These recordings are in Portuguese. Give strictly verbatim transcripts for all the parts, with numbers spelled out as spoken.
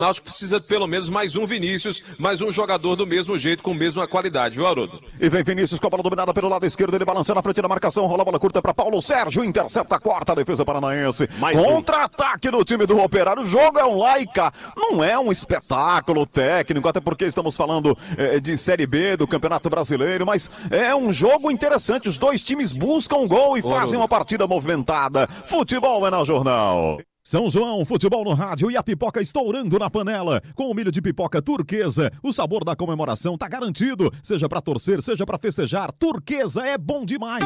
O Náutico precisa de pelo menos mais um Vinícius, mais um jogador do mesmo jeito, com a mesma qualidade, viu, Haroldo? E vem Vinícius com a bola dominada pelo lado esquerdo, ele balança na frente da marcação, rola a bola curta para Paulo Sérgio, intercepta, corta a defesa paranaense. Contra-ataque no time do Operário, o jogo é um laica, não é um espetáculo técnico, até porque estamos falando é, de Série B do Campeonato Brasileiro, mas é um jogo interessante, os dois times buscam um gol e fazem uma partida movimentada. Futebol é na Jornal. São João, futebol no rádio e a pipoca estourando na panela. Com o milho de pipoca Turquesa, o sabor da comemoração tá garantido. Seja pra torcer, seja pra festejar, Turquesa é bom demais.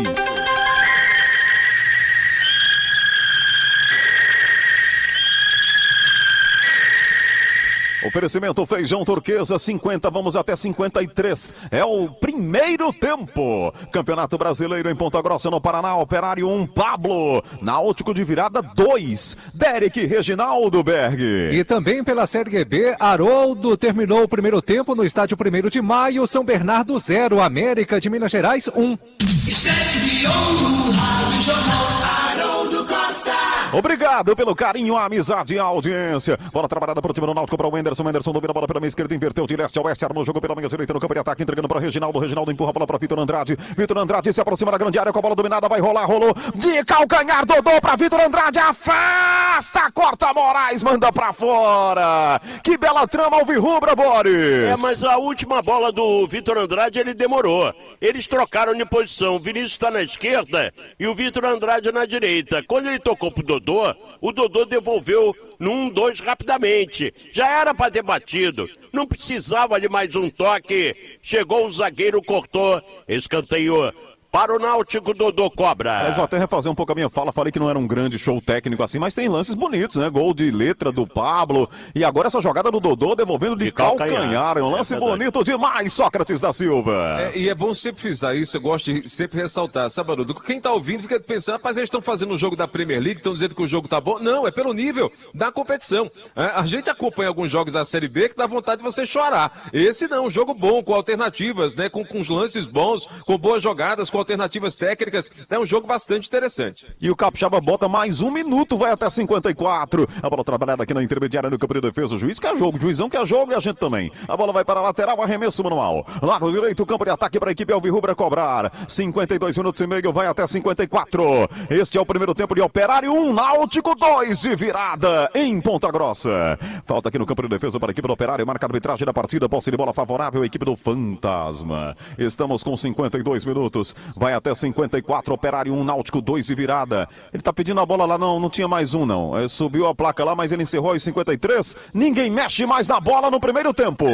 Oferecimento Feijão Turquesa, cinquenta, vamos até cinquenta e três. É o primeiro tempo. Campeonato Brasileiro em Ponta Grossa, no Paraná. Operário um, Pablo. Náutico de virada dois. Derek Reginaldo Berg. E também pela Série B, Haroldo terminou o primeiro tempo no estádio primeiro de maio. São Bernardo zero, América de Minas Gerais um. Estádio de Ouro, Rádio Jornal, Haroldo Costa. Obrigado pelo carinho, a amizade e a audiência. Bola trabalhada para o time do Náutico, para o Wenderson. Wenderson domina a bola pela minha esquerda, inverteu de leste a oeste, armou o jogo pela minha direita no campo de ataque, entregando para Reginaldo. Reginaldo empurra a bola para Vitor Andrade. Vitor Andrade se aproxima da grande área com a bola dominada, vai rolar, rolou de calcanhar, Dodô para Vitor Andrade, afasta, corta Moraes, manda para fora. Que bela trama, alvirrubra, Boris. É, mas a última bola do Vitor Andrade, ele demorou. Eles trocaram de posição. O Vinícius está na esquerda e o Vitor Andrade na direita. Quando ele tocou pro Dodô, o Dodô devolveu no um dois rapidamente. Já era para ter batido. Não precisava de mais um toque. Chegou o zagueiro, cortou, escanteio para o Náutico, Dodô cobra. Mas vou até refazer um pouco a minha fala, falei que não era um grande show técnico assim, mas tem lances bonitos, né? Gol de letra do Pablo, e agora essa jogada do Dodô devolvendo de, de calcanhar. calcanhar. É um lance é bonito demais, Sócrates da Silva. É, e é bom sempre frisar isso, eu gosto de sempre ressaltar, sabe, Haroldo? Quem tá ouvindo fica pensando, rapaz, eles estão fazendo o jogo da Premier League, estão dizendo que o jogo tá bom. Não, é pelo nível da competição. É, a gente acompanha alguns jogos da Série B que dá vontade de você chorar. Esse não, um jogo bom, com alternativas, né? Com, com os lances bons, com boas jogadas, com alternativas técnicas. É um jogo bastante interessante. E o Capixaba bota mais um minuto, vai até cinquenta e quatro. A bola trabalhada aqui na intermediária no campo de defesa. O juiz quer jogo, o juizão quer jogo e a gente também. A bola vai para a lateral, arremesso manual. Lado direito, campo de ataque para a equipe alvirrubra cobrar. cinquenta e dois minutos e meio, vai até cinquenta e quatro. Este é o primeiro tempo de Operário um, Náutico dois de virada em Ponta Grossa. Falta aqui no campo de defesa para a equipe do Operário. Marca a arbitragem da partida, posse de bola favorável à equipe do Fantasma. Estamos com cinquenta e dois minutos, vai até cinquenta e quatro, Operário um, Náutico dois de virada. Ele tá pedindo a bola lá, não, não tinha mais um não. É, subiu a placa lá, mas ele encerrou aos cinquenta e três. Ninguém mexe mais na bola no primeiro tempo.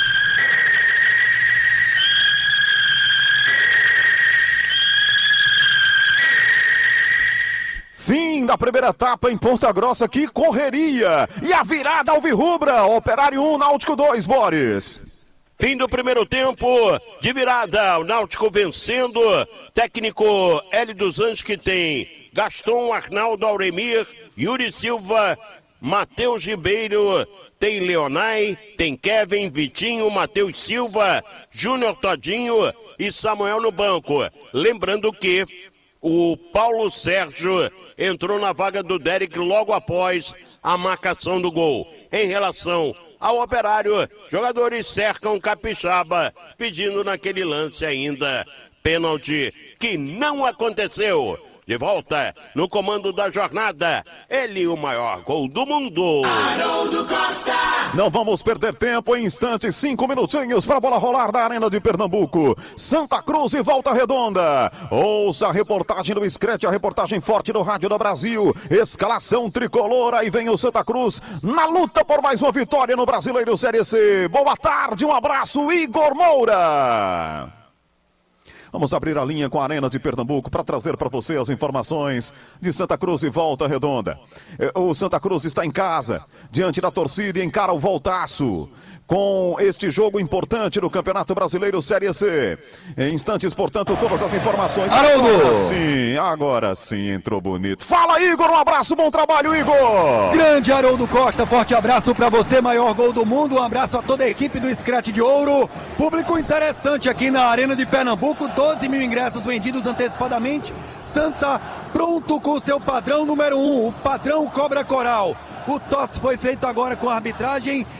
Fim da primeira etapa em Ponta Grossa, que correria. E a virada alvirrubra, Operário um, Náutico dois, Boris. Fim do primeiro tempo de virada, o Náutico vencendo, técnico Hélio dos Anjos, que tem Gaston, Arnaldo, Auremir, Yuri Silva, Matheus Ribeiro, tem Leonai, tem Kevin, Vitinho, Matheus Silva, Júnior Todinho e Samuel no banco. Lembrando que o Paulo Sérgio entrou na vaga do Derek logo após a marcação do gol. Em relação ao Operário, jogadores cercam Capixaba, pedindo naquele lance ainda pênalti que não aconteceu. De volta no comando da jornada, ele o maior gol do mundo. Haroldo Costa. Não vamos perder tempo, em instantes, cinco minutinhos para a bola rolar da Arena de Pernambuco. Santa Cruz e Volta Redonda. Ouça a reportagem do Screte, a reportagem forte do Rádio do Brasil. Escalação tricolor, aí vem o Santa Cruz na luta por mais uma vitória no Brasileiro Série C. Boa tarde, um abraço, Igor Moura. Vamos abrir a linha com a Arena de Pernambuco para trazer para você as informações de Santa Cruz e Volta Redonda. O Santa Cruz está em casa, diante da torcida, e encara o Voltaço com este jogo importante no Campeonato Brasileiro Série C. Em instantes, portanto, todas as informações. Haroldo! Agora sim, agora sim, entrou bonito. Fala, Igor, um abraço, bom trabalho, Igor! Grande Haroldo Costa, forte abraço para você, maior gol do mundo. Um abraço a toda a equipe do Scratch de Ouro. Público interessante aqui na Arena de Pernambuco, doze mil ingressos vendidos antecipadamente. Santa pronto com o seu padrão número um, o padrão Cobra Coral. O tosse foi feito agora com a arbitragem